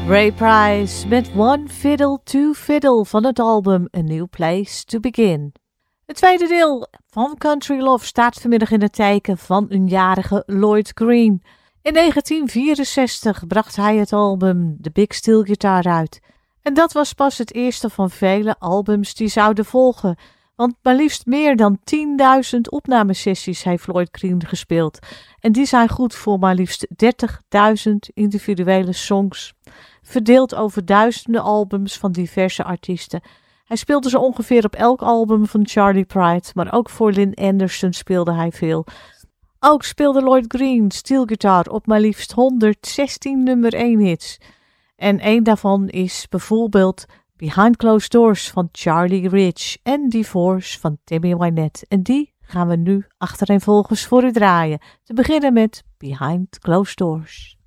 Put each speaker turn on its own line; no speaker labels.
Ray Price met One Fiddle, Two Fiddle van het album A New Place to Begin. Het tweede deel van Country Love staat vanmiddag in het teken van een jarige Lloyd Green. In 1964 bracht hij het album The Big Steel Guitar uit. En dat was pas het eerste van vele albums die zouden volgen. Want maar liefst meer dan 10.000 opnamesessies heeft Lloyd Green gespeeld. En die zijn goed voor maar liefst 30.000 individuele songs. Verdeeld over duizenden albums van diverse artiesten. Hij speelde zo ongeveer op elk album van Charley Pride, maar ook voor Lynn Anderson speelde hij veel. Ook speelde Lloyd Green steelgitaar op maar liefst 116 nummer 1 hits. En één daarvan is bijvoorbeeld Behind Closed Doors van Charlie Rich en Divorce van Tammy Wynette. En die gaan we nu achtereenvolgens voor u draaien. Te beginnen met Behind Closed Doors.